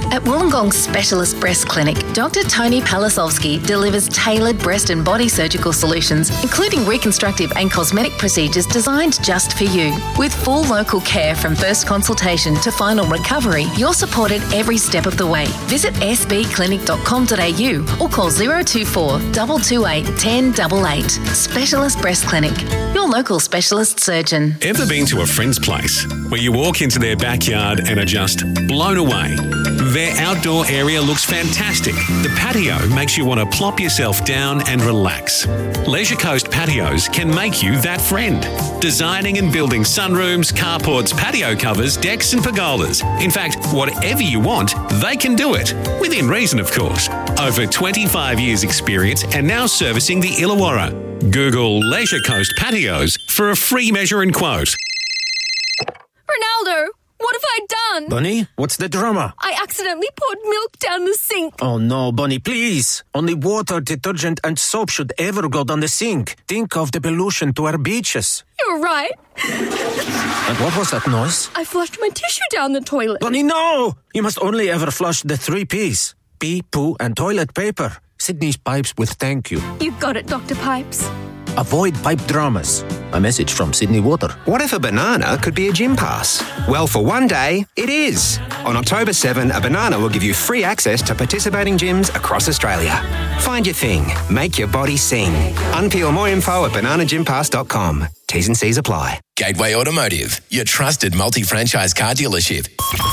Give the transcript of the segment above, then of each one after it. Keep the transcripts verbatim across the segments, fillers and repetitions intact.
At Wollongong Specialist Breast Clinic, Doctor Tony Palasovsky delivers tailored breast and body surgical solutions, including reconstructive and cosmetic procedures designed just for you. With full local care from first consultation to final recovery, you're supported every step of the way. Visit s b clinic dot com dot a u or call zero two four, two two eight, one zero eight eight. Specialist Breast Clinic, your local specialist surgeon. Ever been to a friend's place where you walk into their backyard and are just blown away? Their outdoor area looks fantastic. The patio makes you want to plop yourself down and relax. Leisure Coast Patios can make you that friend. Designing and building sunrooms, carports, patio covers, decks and pergolas. In fact, whatever you want, they can do it. Within reason, of course. Over twenty-five years experience and now servicing the Illawarra. Google Leisure Coast Patios for a free measure and quote. Ronaldo, what have I done? Bunny, what's the drama? I accidentally poured milk down the sink. Oh no, Bunny, please. Only water, detergent and soap should ever go down the sink. Think of the pollution to our beaches. You're right. And what was that noise? I flushed my tissue down the toilet. Bunny, no! You must only ever flush the three P's. Pee, poo and toilet paper. Sydney's Pipes with thank you. You got it, Doctor Pipes. Avoid pipe dramas. A message from Sydney Water. What if a banana could be a gym pass? Well, for one day, it is. On October seventh, a banana will give you free access to participating gyms across Australia. Find your thing. Make your body sing. Unpeel more info at banana gym pass dot com. T's and C's apply. Gateway Automotive, your trusted multi-franchise car dealership.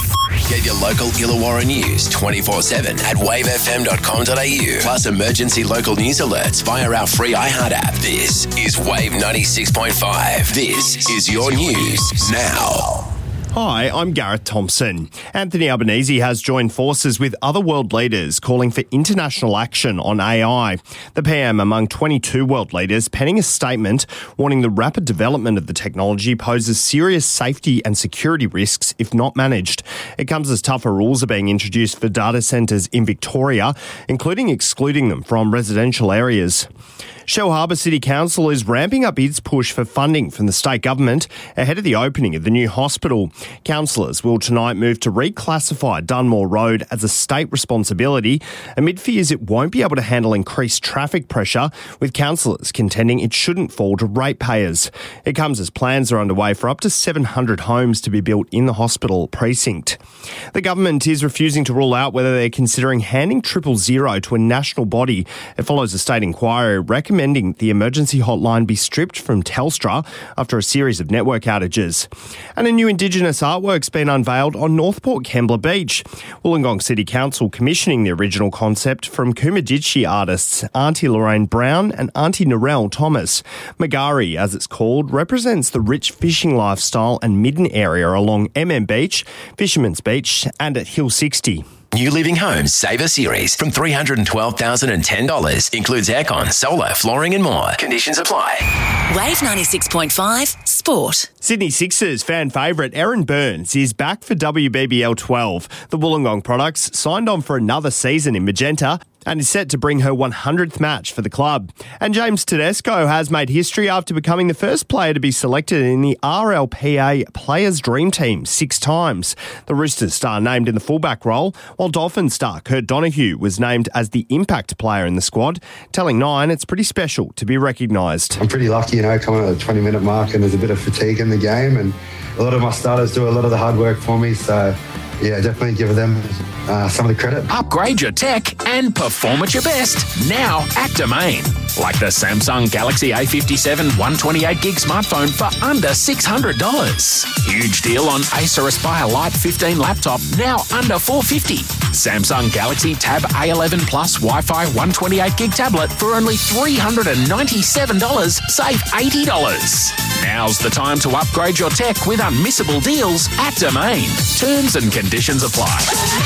Get your local Illawarra news twenty-four seven at wave f m dot com dot a u. Plus emergency local news alerts via our free iHeart app. This is Wave ninety-six point five. This is your news now. Hi, I'm Gareth Thompson. Anthony Albanese has joined forces with other world leaders calling for international action on A I. The P M among twenty-two world leaders penning a statement warning the rapid development of the technology poses serious safety and security risks if not managed. It comes as tougher rules are being introduced for data centres in Victoria, including excluding them from residential areas. Shellharbour City Council is ramping up its push for funding from the state government ahead of the opening of the new hospital. Councillors will tonight move to reclassify Dunmore Road as a state responsibility amid fears it won't be able to handle increased traffic pressure, with councillors contending it shouldn't fall to ratepayers. It comes as plans are underway for up to seven hundred homes to be built in the hospital precinct. The government is refusing to rule out whether they're considering handing triple zero to a national body. It follows a state inquiry recommending recommending the emergency hotline be stripped from Telstra after a series of network outages. And a new Indigenous artwork's been unveiled on North Port Kembla Beach. Wollongong City Council commissioning the original concept from Kumaditchi artists Auntie Lorraine Brown and Auntie Narelle Thomas. Magari, as it's called, represents the rich fishing lifestyle and midden area along M M Beach, Fisherman's Beach and at Hill sixty. New Living Homes Saver Series from three hundred twelve thousand ten dollars. Includes aircon, solar, flooring and more. Conditions apply. Wave ninety-six point five Sport. Sydney Sixers fan favourite Erin Burns is back for W B B L twelve. The Wollongong products signed on for another season in magenta and is set to bring her one hundredth match for the club. And James Tedesco has made history after becoming the first player to be selected in the R L P A Players' Dream Team six times. The Roosters star named in the fullback role, while Dolphins star Kurt Donahue was named as the impact player in the squad, telling Nine it's pretty special to be recognised. I'm pretty lucky, you know, coming at the twenty minute mark and there's a bit of fatigue in the game, and a lot of my starters do a lot of the hard work for me, so yeah, definitely give them uh, some of the credit. Upgrade your tech and perform at your best now at Domain. Like the Samsung Galaxy A fifty-seven one twenty-eight gig smartphone for under six hundred dollars. Huge deal on Acer Aspire Lite fifteen laptop, now under four hundred fifty dollars. Samsung Galaxy Tab A eleven Plus Wi-Fi one twenty-eight gig tablet for only three hundred ninety-seven dollars, save eighty dollars. Now's the time to upgrade your tech with unmissable deals at Domain. Terms and conditions apply.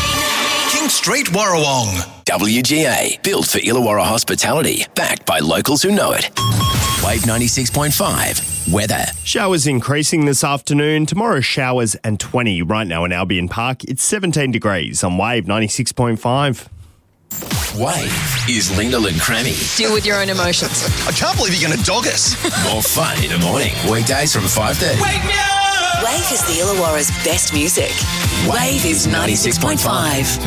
King Street, Warrawong. W G A, built for Illawarra hospitality, backed by locals who know it. Wave ninety-six point five, weather. Showers increasing this afternoon. Tomorrow, showers and twenty. Right now in Albion Park, it's seventeen degrees on Wave ninety-six point five. Wave is Lyndall and Crammy. Deal with your own emotions. I can't believe you're going to dog us. More fun in the morning. Weekdays from five thirty. Wake me up! Wave is the Illawarra's best music. Wave is ninety-six point five.